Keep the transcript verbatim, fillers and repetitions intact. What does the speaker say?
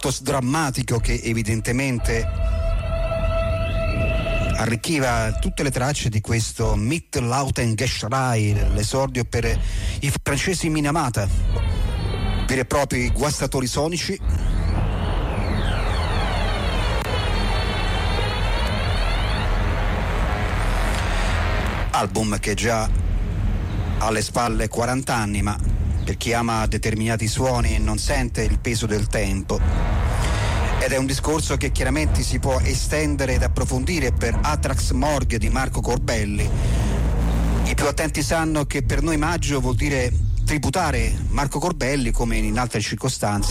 drammatico che evidentemente arricchiva tutte le tracce di questo Mittelaltergeschrei, l'esordio per i francesi Minamata, veri e propri guastatori sonici. Album che già ha alle spalle quaranta anni, ma per chi ama determinati suoni non sente il peso del tempo. Ed è un discorso che chiaramente si può estendere ed approfondire per Atrax Morgue di Marco Corbelli. I più attenti sanno che per noi maggio vuol dire tributare Marco Corbelli, come in altre circostanze